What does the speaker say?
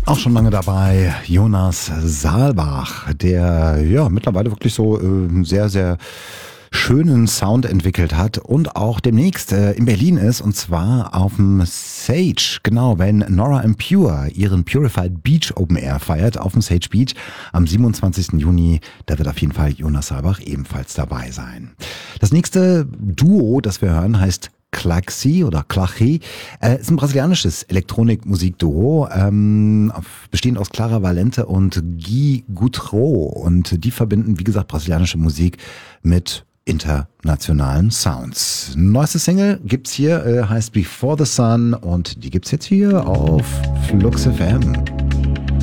Auch schon lange dabei, Jonas Saalbach, der ja mittlerweile wirklich so sehr, sehr schönen Sound entwickelt hat und auch demnächst in Berlin ist, und zwar auf dem Sage, genau, wenn Nora En Pure ihren Purified Beach Open Air feiert auf dem Sage Beach am 27. Juni, da wird auf jeden Fall Jonas Saalbach ebenfalls dabei sein. Das nächste Duo, das wir hören, heißt Klaxi oder Klachi, ist ein brasilianisches Elektronikmusikduo, bestehend aus Clara Valente und Gui Gutro, und die verbinden, wie gesagt, brasilianische Musik mit internationalen Sounds. Neueste Single gibt's hier, heißt Before the Sun, und die gibt's jetzt hier auf Flux FM.